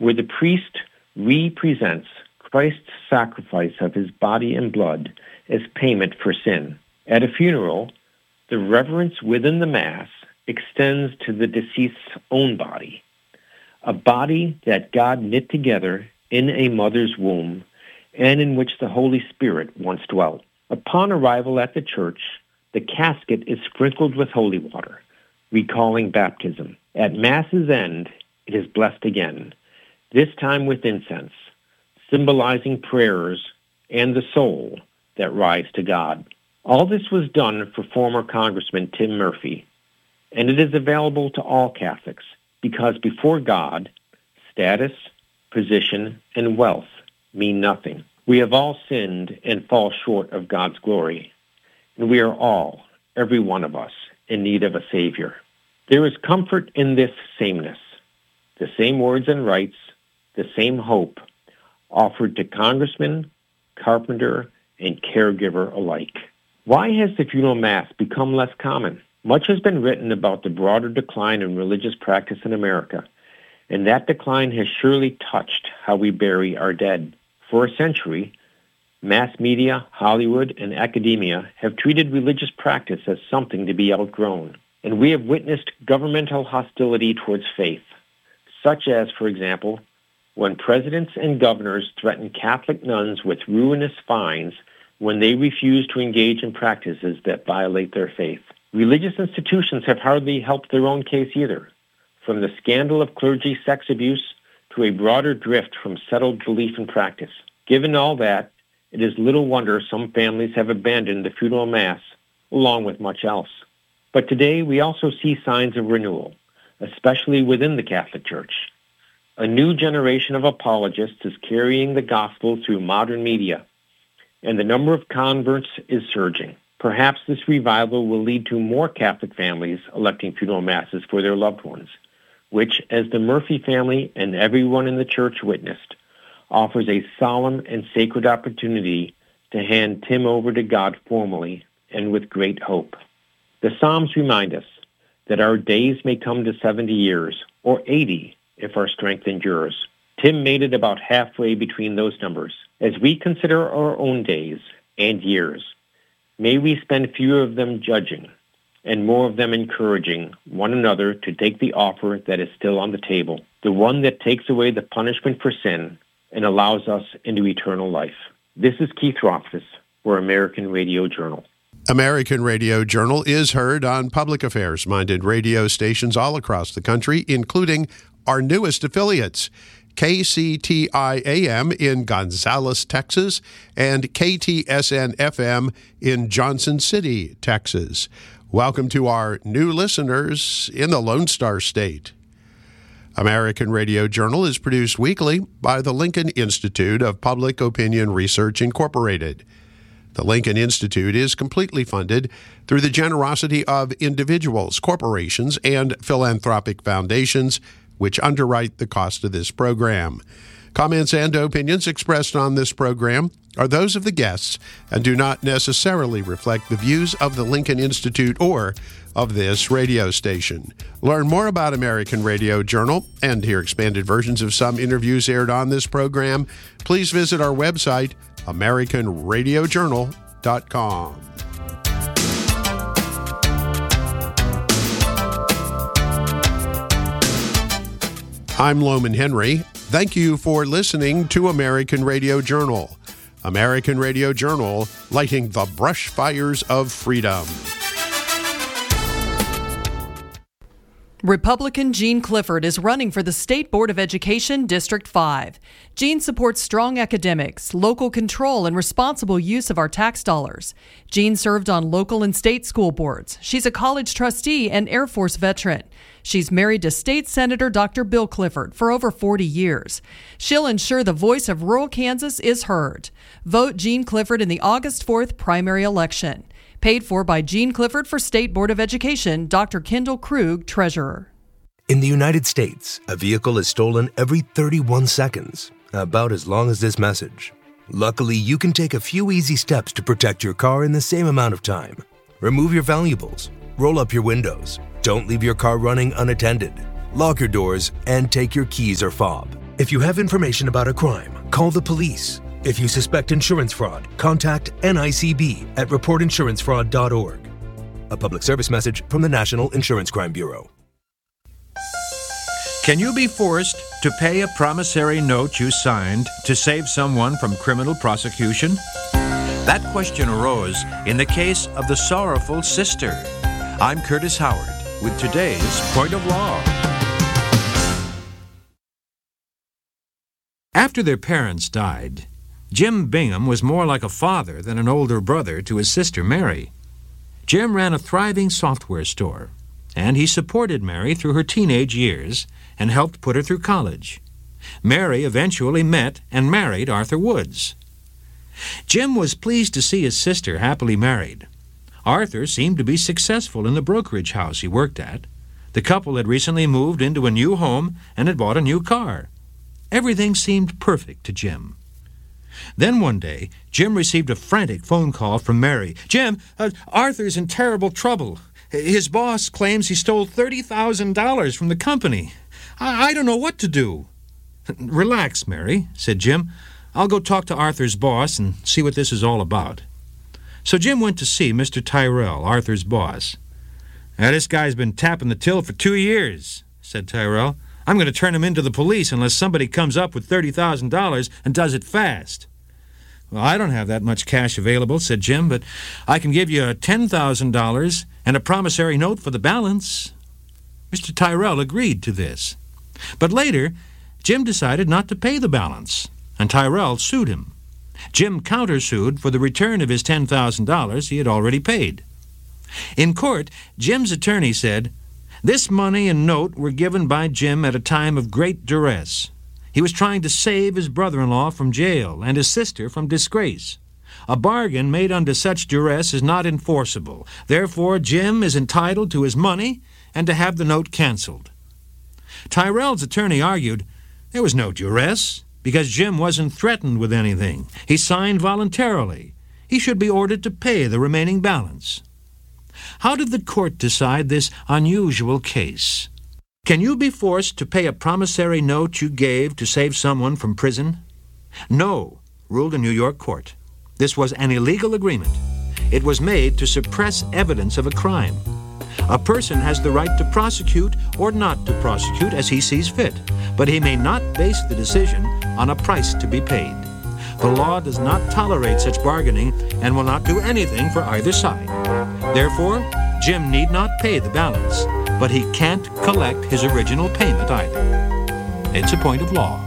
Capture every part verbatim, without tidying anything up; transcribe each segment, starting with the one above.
where the priest represents Christ's sacrifice of his body and blood as payment for sin. At a funeral, the reverence within the Mass extends to the deceased's own body, a body that God knit together in a mother's womb and in which the Holy Spirit once dwelt. Upon arrival at the church, the casket is sprinkled with holy water, recalling baptism. At Mass's end, it is blessed again, this time with incense, symbolizing prayers and the soul that rise to God. All this was done for former Congressman Tim Murphy, and it is available to all Catholics because before God, status, position, and wealth mean nothing. We have all sinned and fall short of God's glory, and we are all, every one of us, in need of a Savior. There is comfort in this sameness, the same words and rights, the same hope offered to congressman, carpenter, and caregiver alike. Why has the funeral Mass become less common? Much has been written about the broader decline in religious practice in America, and that decline has surely touched how we bury our dead. For a century, mass media, Hollywood, and academia have treated religious practice as something to be outgrown, and we have witnessed governmental hostility towards faith, such as, for example, when presidents and governors threaten Catholic nuns with ruinous fines when they refuse to engage in practices that violate their faith. Religious institutions have hardly helped their own case either, from the scandal of clergy sex abuse to a broader drift from settled belief and practice. Given all that, it is little wonder some families have abandoned the funeral Mass, along with much else. But today we also see signs of renewal, especially within the Catholic Church. A new generation of apologists is carrying the gospel through modern media, and the number of converts is surging. Perhaps this revival will lead to more Catholic families electing funeral masses for their loved ones, which, as the Murphy family and everyone in the church witnessed, offers a solemn and sacred opportunity to hand Tim over to God formally and with great hope. The Psalms remind us that our days may come to seventy years, or eighty if our strength endures. Tim made it about halfway between those numbers. As we consider our own days and years, may we spend fewer of them judging and more of them encouraging one another to take the offer that is still on the table, the one that takes away the punishment for sin and allows us into eternal life. This is Keith Rothfuss for American Radio Journal. American Radio Journal is heard on public affairs-minded radio stations all across the country, including our newest affiliates, K C T I A M in Gonzales, Texas, and K T S N F M in Johnson City, Texas. Welcome to our new listeners in the Lone Star State. American Radio Journal is produced weekly by the Lincoln Institute of Public Opinion Research, Incorporated. The Lincoln Institute is completely funded through the generosity of individuals, corporations, and philanthropic foundations, which underwrite the cost of this program. Comments and opinions expressed on this program are those of the guests and do not necessarily reflect the views of the Lincoln Institute or of this radio station. Learn more about American Radio Journal and hear expanded versions of some interviews aired on this program. Please visit our website, american radio journal dot com. I'm Loman Henry. Thank you for listening to American Radio Journal. American Radio Journal, lighting the brush fires of freedom. Republican Gene Clifford is running for the State Board of Education, District five. Gene supports strong academics, local control, and responsible use of our tax dollars. Gene served on local and state school boards. She's a college trustee and Air Force veteran. She's married to State Senator Doctor Bill Clifford for over forty years. She'll ensure the voice of rural Kansas is heard. Vote Gene Clifford in the August fourth primary election. Paid for by Gene Clifford for State Board of Education, Doctor Kendall Krug, Treasurer. In the United States, a vehicle is stolen every thirty-one seconds, about as long as this message. Luckily, you can take a few easy steps to protect your car in the same amount of time. Remove your valuables, roll up your windows, don't leave your car running unattended, lock your doors, and take your keys or fob. If you have information about a crime, call the police. If you suspect insurance fraud, contact N I C B at report insurance fraud dot org. A public service message from the National Insurance Crime Bureau. Can you be forced to pay a promissory note you signed to save someone from criminal prosecution? That question arose in the case of the sorrowful sister. I'm Curtis Howard with today's Point of Law. After their parents died, Jim Bingham was more like a father than an older brother to his sister Mary. Jim ran a thriving software store, and he supported Mary through her teenage years and helped put her through college. Mary eventually met and married Arthur Woods. Jim was pleased to see his sister happily married. Arthur seemed to be successful in the brokerage house he worked at. The couple had recently moved into a new home and had bought a new car. Everything seemed perfect to Jim. Then one day, Jim received a frantic phone call from Mary. Jim, uh, Arthur's in terrible trouble. His boss claims he stole thirty thousand dollars from the company. I, I don't know what to do. Relax, Mary, said Jim. I'll go talk to Arthur's boss and see what this is all about. So Jim went to see Mister Tyrell, Arthur's boss. Now, this guy's been tapping the till for two years, said Tyrell. I'm going to turn him into the police unless somebody comes up with thirty thousand dollars and does it fast. Well, I don't have that much cash available, said Jim, but I can give you ten thousand dollars and a promissory note for the balance. Mister Tyrell agreed to this. But later, Jim decided not to pay the balance, and Tyrell sued him. Jim countersued for the return of his ten thousand dollars he had already paid. In court, Jim's attorney said, this money and note were given by Jim at a time of great duress. He was trying to save his brother-in-law from jail and his sister from disgrace. A bargain made under such duress is not enforceable. Therefore, Jim is entitled to his money and to have the note canceled. Tyrell's attorney argued there was no duress because Jim wasn't threatened with anything. He signed voluntarily. He should be ordered to pay the remaining balance. How did the court decide this unusual case? Can you be forced to pay a promissory note you gave to save someone from prison? No, ruled a New York court. This was an illegal agreement. It was made to suppress evidence of a crime. A person has the right to prosecute or not to prosecute as he sees fit, but he may not base the decision on a price to be paid. The law does not tolerate such bargaining and will not do anything for either side. Therefore, Jim need not pay the balance, but he can't collect his original payment either. It's a point of law.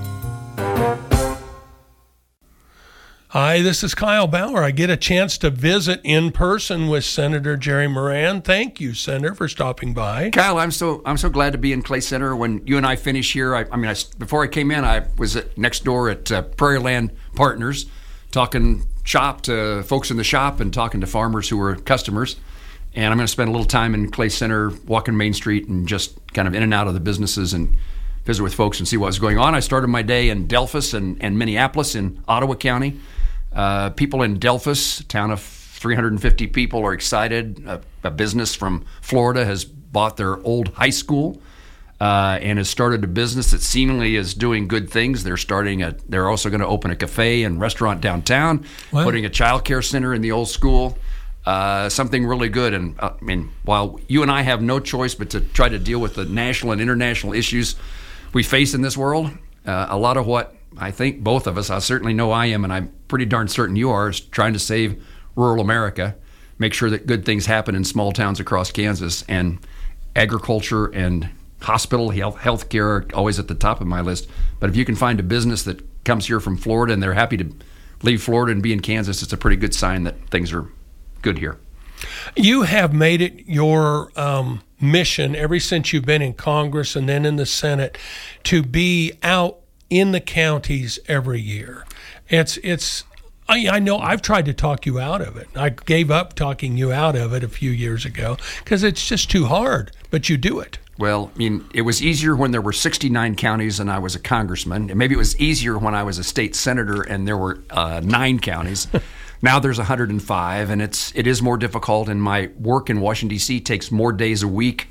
Hi, this is Kyle Bauer. I get a chance to visit in person with Senator Jerry Moran. Thank you, Senator, for stopping by. Kyle, I'm so I'm so glad to be in Clay Center. When you and I finish here, I, I mean, I, before I came in, I was at, next door at uh, Prairie Land Partners, talking shop to folks in the shop and talking to farmers who were customers. And I'm going to spend a little time in Clay Center, walking Main Street, and just kind of in and out of the businesses and visit with folks and see what was going on. I started my day in Delphos and, and Minneapolis in Ottawa County. Uh, people in Delphos, a town of three hundred fifty people, are excited. A, a business from Florida has bought their old high school uh, and has started a business that seemingly is doing good things. They're starting a. They're also going to open a cafe and restaurant downtown, wow. Putting a child care center in the old school. Uh, something really good. And uh, I mean, while you and I have no choice but to try to deal with the national and international issues we face in this world, uh, a lot of what I think both of us, I certainly know I am, and I'm pretty darn certain you are, is trying to save rural America, make sure that good things happen in small towns across Kansas, and agriculture and hospital health healthcare are always at the top of my list. But if you can find a business that comes here from Florida and they're happy to leave Florida and be in Kansas, it's a pretty good sign that things are good here. You have made it your um, mission ever since you've been in Congress and then in the Senate to be out in the counties every year. It's it's. I, I know I've tried to talk you out of it. I gave up talking you out of it a few years ago because it's just too hard, but you do it. Well, I mean, it was easier when there were sixty-nine counties and I was a congressman. And maybe it was easier when I was a state senator and there were uh, nine counties. Now there's one hundred five, and it's it is more difficult. And my work in Washington, D C takes more days a week.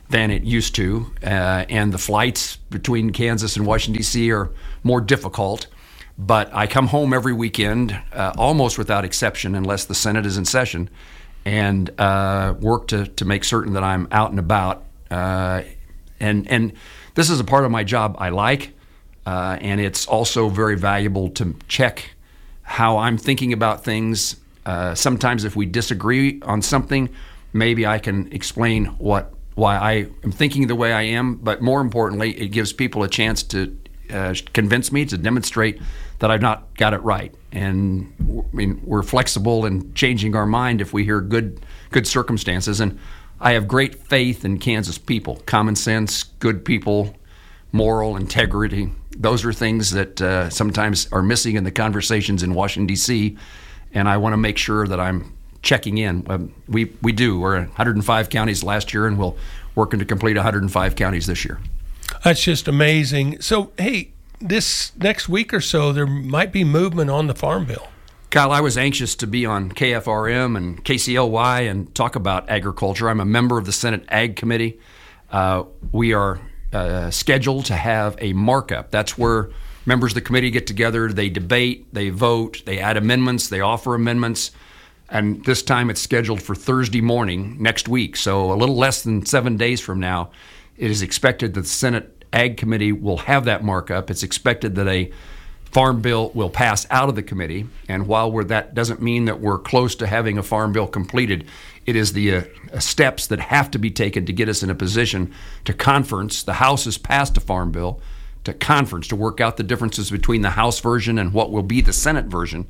than it used to, uh, and the flights between Kansas and Washington, D C are more difficult. But I come home every weekend, uh, almost without exception, unless the Senate is in session, and uh, work to, to make certain that I'm out and about. Uh, and and this is a part of my job I like, uh, and it's also very valuable to check how I'm thinking about things. Uh, sometimes if we disagree on something, maybe I can explain what why I am thinking the way I am, but more importantly, it gives people a chance to uh, convince me, to demonstrate that I've not got it right. And I mean, we're flexible in changing our mind if we hear good good circumstances. And I have great faith in Kansas people, common sense, good people, moral integrity. Those are things that uh, sometimes are missing in the conversations in Washington, D C, and I want to make sure that I'm checking in. Um, we we do. We're in one hundred five counties last year, and we'll working to complete one hundred five counties this year. That's just amazing. So, hey, this next week or so, there might be movement on the Farm Bill. Kyle, I was anxious to be on K F R M and K C L Y and talk about agriculture. I'm a member of the Senate Ag Committee. Uh, we are uh, scheduled to have a markup. That's where members of the committee get together, they debate, they vote, they add amendments, they offer amendments. And this time it's scheduled for Thursday morning next week. So a little less than seven days from now, it is expected that the Senate Ag Committee will have that markup. It's expected that a farm bill will pass out of the committee. And while we're, that doesn't mean that we're close to having a farm bill completed, it is the uh, steps that have to be taken to get us in a position to conference. The House has passed a farm bill, to conference, to work out the differences between the House version and what will be the Senate version.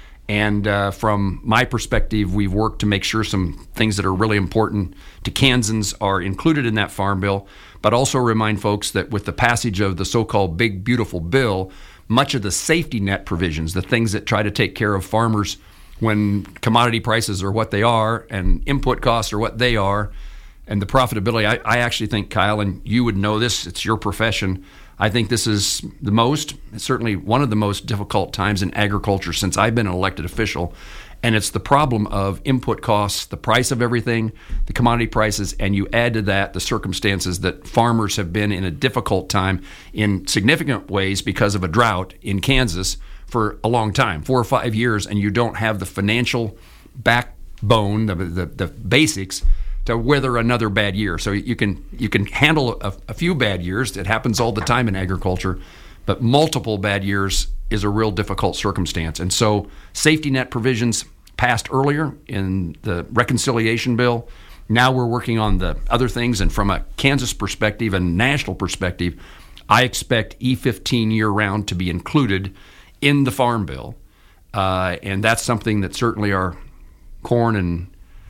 And uh, from my perspective, we've worked to make sure some things that are really important to Kansans are included in that farm bill, but also remind folks that with the passage of the so-called Big Beautiful Bill, much of the safety net provisions, the things that try to take care of farmers when commodity prices are what they are and input costs are what they are, and the profitability, I, I actually think, Kyle, and you would know this, it's your profession, I think this is the most, certainly one of the most difficult times in agriculture since I've been an elected official. And it's the problem of input costs, the price of everything, the commodity prices, and you add to that the circumstances that farmers have been in a difficult time in significant ways because of a drought in Kansas for a long time, four or five years, and you don't have the financial backbone, the, the, the basics, to weather another bad year. So you can you can handle a, a few bad years. It happens all the time in agriculture, but multiple bad years is a real difficult circumstance. And so safety net provisions passed earlier in the reconciliation bill. Now we're working on the other things. And from a Kansas perspective and national perspective, I expect E fifteen year-round to be included in the Farm Bill. Uh, and that's something that certainly our corn and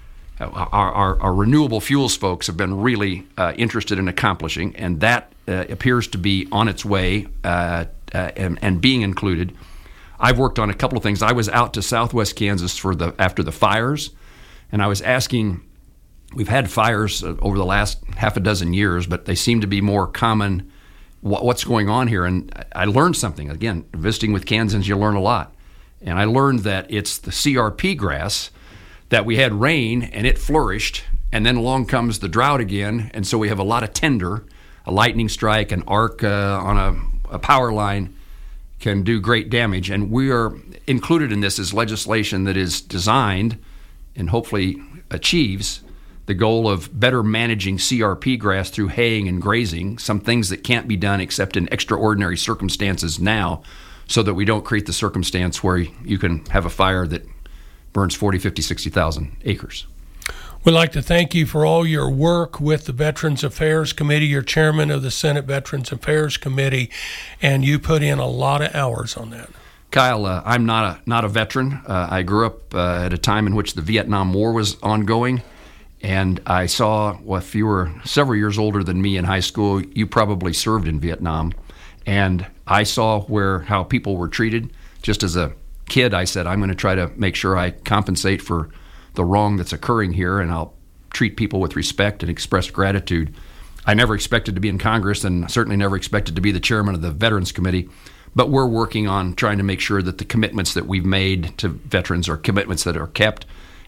Our, our, our renewable fuels folks have been really uh, interested in accomplishing, and that uh, appears to be on its way uh, uh, and, and being included. I've worked on a couple of things. I was out to Southwest Kansas for the after the fires, and I was asking, we've had fires over the last half a dozen years, but they seem to be more common. What, what's going on here? And I learned something. Again, visiting with Kansans, you learn a lot. And I learned that it's the C R P grass, that we had rain and it flourished, and then along comes the drought again, and so we have a lot of tinder. A lightning strike, an arc uh, on a, a power line can do great damage, and we are included in this as legislation that is designed and hopefully achieves the goal of better managing C R P grass through haying and grazing, some things that can't be done except in extraordinary circumstances now, so that we don't create the circumstance where you can have a fire that burns forty, fifty, sixty thousand acres. We'd like to thank you for all your work with the Veterans Affairs Committee. You're chairman of the Senate Veterans Affairs Committee, and you put in a lot of hours on that. Kyle, uh, I'm not a not a veteran. Uh, I grew up uh, at a time in which the Vietnam War was ongoing, and I saw, well, if you were several years older than me in high school, you probably served in Vietnam, and I saw where how people were treated. Just as a kid, I said, I'm going to try to make sure I compensate for the wrong that's occurring here, and I'll treat people with respect and express gratitude. I never expected to be in Congress, and certainly never expected to be the chairman of the Veterans Committee, but we're working on trying to make sure that the commitments that we've made to veterans are commitments that are kept,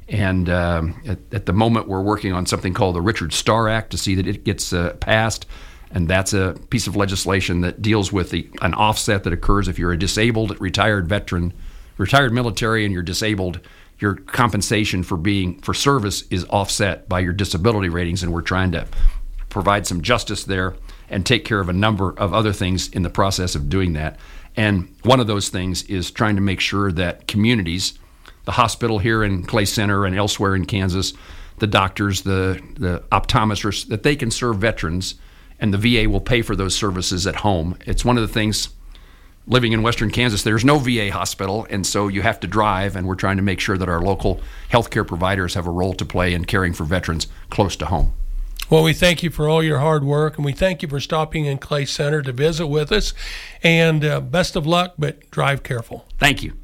And um, at, at the moment, we're working on something called the Richard Starr Act to see that it gets uh, passed. And that's a piece of legislation that deals with the, an offset that occurs if you're a disabled retired veteran, retired military, and you're disabled. Your compensation for being for service is offset by your disability ratings, and we're trying to provide some justice there and take care of a number of other things in the process of doing that. And one of those things is trying to make sure that communities, the hospital here in Clay Center and elsewhere in Kansas, the doctors, the, the optometrists, that they can serve veterans, and the V A will pay for those services at home. It's one of the things, living in western Kansas, there's no V A hospital, and so you have to drive, and we're trying to make sure that our local healthcare providers have a role to play in caring for veterans close to home. Well, we thank you for all your hard work, and we thank you for stopping in Clay Center to visit with us. And uh, best of luck, but drive careful. Thank you.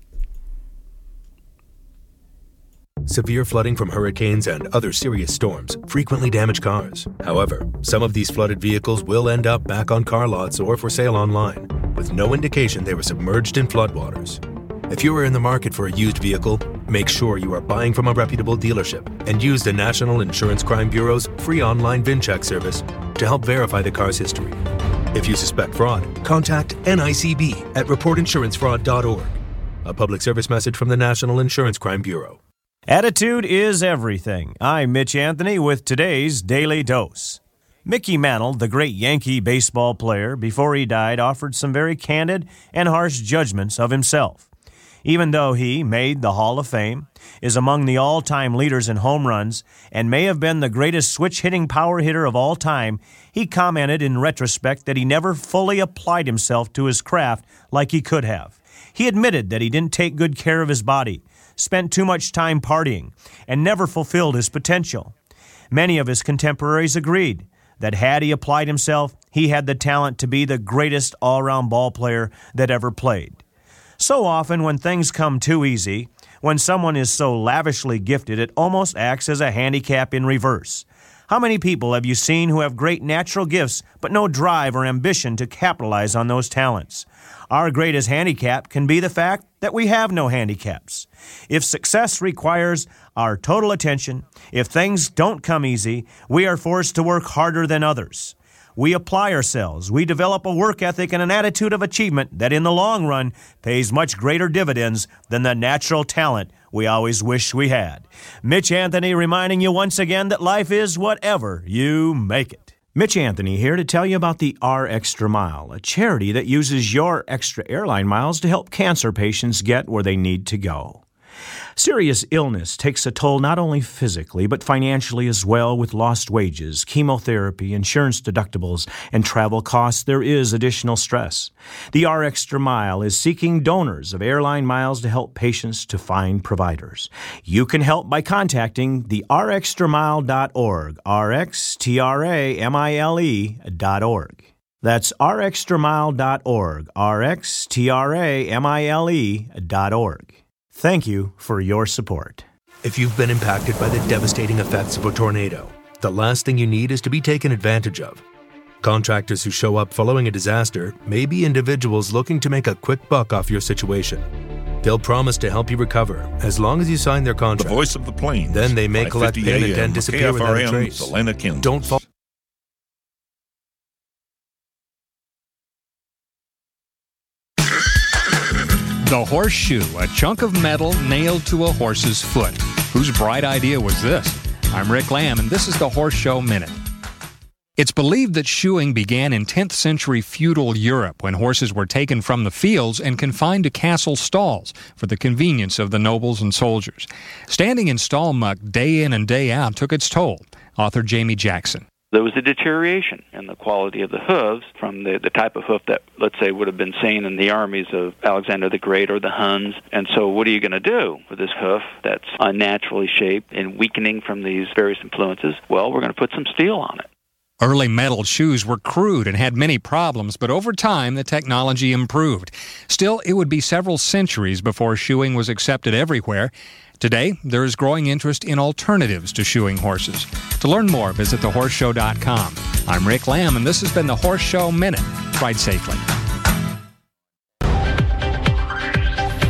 Severe flooding from hurricanes and other serious storms frequently damage cars. However, some of these flooded vehicles will end up back on car lots or for sale online, with no indication they were submerged in floodwaters. If you are in the market for a used vehicle, make sure you are buying from a reputable dealership and use the National Insurance Crime Bureau's free online VIN check service to help verify the car's history. If you suspect fraud, contact N I C B at report insurance fraud dot org. A public service message from the National Insurance Crime Bureau. Attitude is everything. I'm Mitch Anthony with today's Daily Dose. Mickey Mantle, the great Yankee baseball player, before he died, offered some very candid and harsh judgments of himself. Even though he made the Hall of Fame, is among the all-time leaders in home runs, and may have been the greatest switch-hitting power hitter of all time, he commented in retrospect that he never fully applied himself to his craft like he could have. He admitted that he didn't take good care of his body, spent too much time partying, and never fulfilled his potential. Many of his contemporaries agreed that had he applied himself, he had the talent to be the greatest all-around ball player that ever played. So often when things come too easy, when someone is so lavishly gifted, it almost acts as a handicap in reverse. How many people have you seen who have great natural gifts but no drive or ambition to capitalize on those talents? Our greatest handicap can be the fact that we have no handicaps. If success requires our total attention, if things don't come easy, we are forced to work harder than others. We apply ourselves. We develop a work ethic and an attitude of achievement that in the long run pays much greater dividends than the natural talent we always wish we had. Mitch Anthony reminding you once again that life is whatever you make it. Mitch Anthony here to tell you about the R Extra Mile, a charity that uses your extra airline miles to help cancer patients get where they need to go. Serious illness takes a toll not only physically, but financially as well. With lost wages, chemotherapy, insurance deductibles, and travel costs, there is additional stress. The R Extra Mile is seeking donors of airline miles to help patients to find providers. You can help by contacting the r extra mile dot org, R X T R A M I L E dot org. That's r extra mile dot org, R X T R A M I L E dot org. Thank you for your support. If you've been impacted by the devastating effects of a tornado, the last thing you need is to be taken advantage of. Contractors who show up following a disaster may be individuals looking to make a quick buck off your situation. They'll promise to help you recover as long as you sign their contract. The Voice of the Plains. Then they may collect payment and then disappear without a trace. Salina, Kansas. Don't fall. The horseshoe, a chunk of metal nailed to a horse's foot. Whose bright idea was this? I'm Rick Lamb, and this is the Horse Show Minute. It's believed that shoeing began in tenth century feudal Europe when horses were taken from the fields and confined to castle stalls for the convenience of the nobles and soldiers. Standing in stall muck day in and day out took its toll. Author Jamie Jackson. There was a deterioration in the quality of the hooves from the, the type of hoof that, let's say, would have been seen in the armies of Alexander the Great or the Huns. And so what are you going to do with this hoof that's unnaturally shaped and weakening from these various influences? Well, we're going to put some steel on it. Early metal shoes were crude and had many problems, but over time the technology improved. Still, it would be several centuries before shoeing was accepted everywhere. Today, there is growing interest in alternatives to shoeing horses. To learn more, visit the horse show dot com. I'm Rick Lamb, and this has been the Horse Show Minute. Ride safely.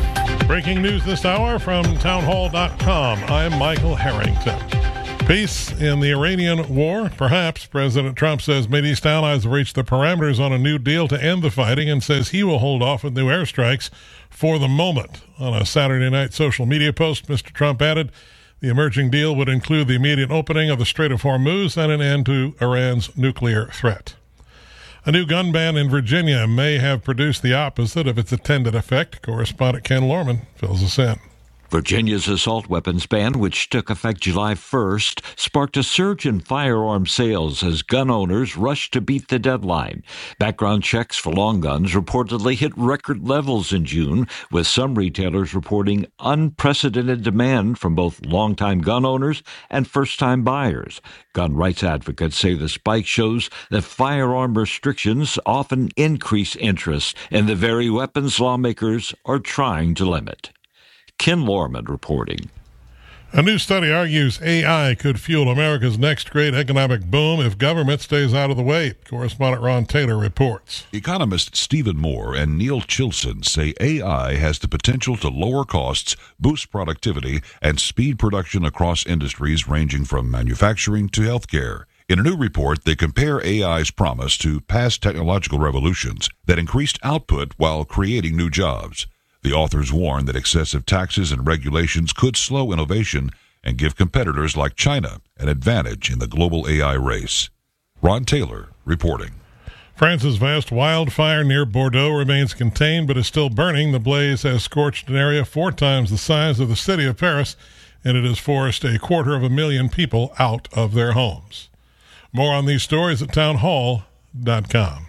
Breaking news this hour from townhall dot com. I'm Michael Harrington. Peace in the Iranian war? Perhaps. President Trump says Mideast allies have reached the parameters on a new deal to end the fighting and says he will hold off with new airstrikes for the moment. On a Saturday night social media post, Mister Trump added the emerging deal would include the immediate opening of the Strait of Hormuz and an end to Iran's nuclear threat. A new gun ban in Virginia may have produced the opposite of its intended effect. Correspondent Ken Lorman fills us in. Virginia's assault weapons ban, which took effect July first, sparked a surge in firearm sales as gun owners rushed to beat the deadline. Background checks for long guns reportedly hit record levels in June, with some retailers reporting unprecedented demand from both longtime gun owners and first-time buyers. Gun rights advocates say the spike shows that firearm restrictions often increase interest in the very weapons lawmakers are trying to limit. Ken Lorman reporting. A new study argues A I could fuel America's next great economic boom if government stays out of the way. Correspondent Ron Taylor reports. Economists Stephen Moore and Neil Chilson say A I has the potential to lower costs, boost productivity, and speed production across industries ranging from manufacturing to healthcare. In a new report, they compare A I's promise to past technological revolutions that increased output while creating new jobs. The authors warn that excessive taxes and regulations could slow innovation and give competitors like China an advantage in the global A I race. Ron Taylor reporting. France's vast wildfire near Bordeaux remains contained but is still burning. The blaze has scorched an area four times the size of the city of Paris, and it has forced a quarter of a million people out of their homes. More on these stories at townhall dot com.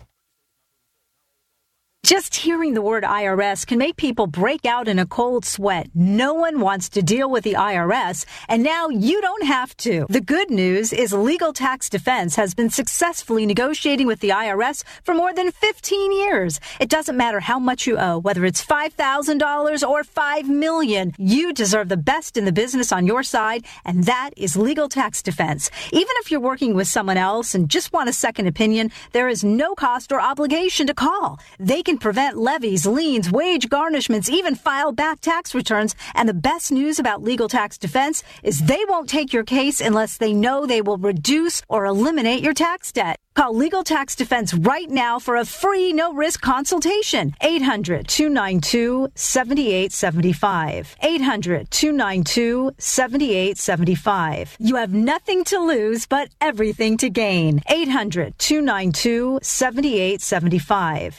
Just hearing the word I R S can make people break out in a cold sweat. No one wants to deal with the I R S, and now you don't have to. The good news is Legal Tax Defense has been successfully negotiating with the I R S for more than fifteen years. It doesn't matter how much you owe, whether it's five thousand dollars or five million dollars. You deserve the best in the business on your side, and that is Legal Tax Defense. Even if you're working with someone else and just want a second opinion, there is no cost or obligation to call. They can prevent levies, liens, wage garnishments, even file back tax returns. And the best news about Legal Tax Defense is they won't take your case unless they know they will reduce or eliminate your tax debt. Call Legal Tax Defense right now for a free, no-risk consultation. eight hundred, two nine two, seven eight seven five. eight hundred, two nine two, seven eight seven five. You have nothing to lose but everything to gain. eight hundred, two nine two, seven eight seven five.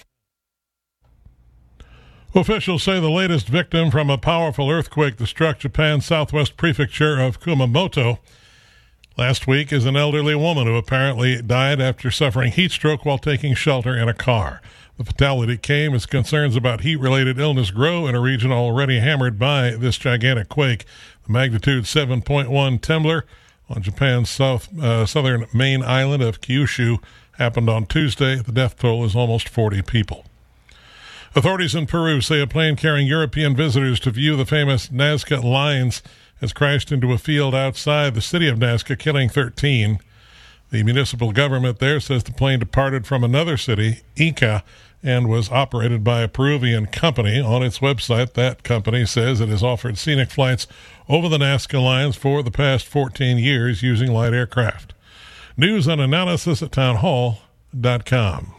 Officials say the latest victim from a powerful earthquake that struck Japan's southwest prefecture of Kumamoto last week is an elderly woman who apparently died after suffering heat stroke while taking shelter in a car. The fatality came as concerns about heat-related illness grow in a region already hammered by this gigantic quake. The magnitude seven point one tremor on Japan's south uh, southern main island of Kyushu happened on Tuesday. The death toll is almost forty people. Authorities in Peru say a plane carrying European visitors to view the famous Nazca Lines has crashed into a field outside the city of Nazca, killing thirteen. The municipal government there says the plane departed from another city, Ica, and was operated by a Peruvian company. On its website, that company says it has offered scenic flights over the Nazca Lines for the past fourteen years using light aircraft. News and analysis at townhall dot com.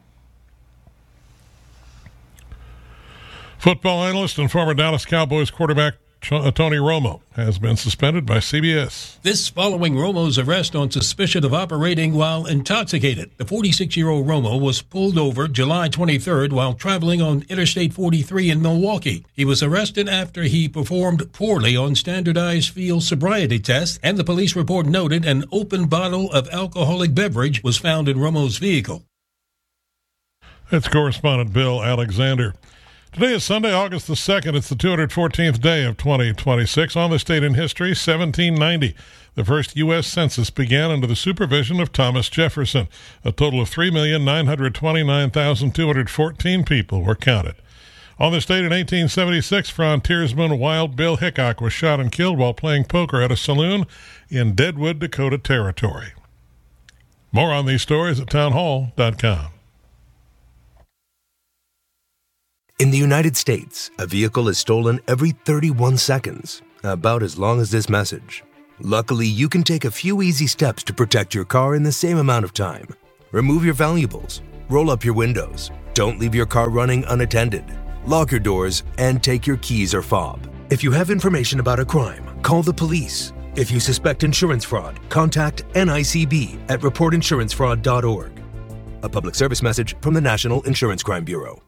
Football analyst and former Dallas Cowboys quarterback Tony Romo has been suspended by C B S. This following Romo's arrest on suspicion of operating while intoxicated. The forty-six-year-old Romo was pulled over July twenty-third while traveling on Interstate forty-three in Milwaukee. He was arrested after he performed poorly on standardized field sobriety tests, and the police report noted an open bottle of alcoholic beverage was found in Romo's vehicle. That's correspondent Bill Alexander. Today is Sunday, August the second. It's the two hundred fourteenth day of twenty twenty-six. On this date in history, seventeen ninety. The first U S Census began under the supervision of Thomas Jefferson. A total of three million nine hundred twenty-nine thousand two hundred fourteen people were counted. On this date in eighteen seventy-six, frontiersman Wild Bill Hickok was shot and killed while playing poker at a saloon in Deadwood, Dakota Territory. More on these stories at townhall dot com. In the United States, a vehicle is stolen every thirty-one seconds, about as long as this message. Luckily, you can take a few easy steps to protect your car in the same amount of time. Remove your valuables, roll up your windows, don't leave your car running unattended, lock your doors, and take your keys or fob. If you have information about a crime, call the police. If you suspect insurance fraud, contact N I C B at report insurance fraud dot org. A public service message from the National Insurance Crime Bureau.